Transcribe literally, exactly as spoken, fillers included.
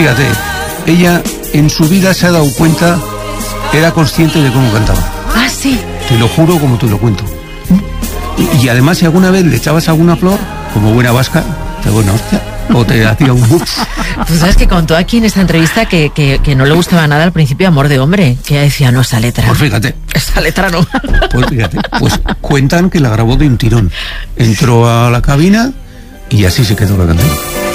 Fíjate, ella en su vida se ha dado cuenta, era consciente de cómo cantaba. Ah, sí. Te lo juro como te lo cuento. Y, y además, si alguna vez le echabas alguna flor, como buena vasca, te buena hostia, o te hacía un buf. Pues sabes que contó aquí en esta entrevista que, que, que no le gustaba nada al principio Amor de Hombre, que ella decía, no, esa letra. Pues fíjate. Esa letra no. Pues fíjate, pues cuentan que la grabó de un tirón. Entró a la cabina y así se quedó la canción.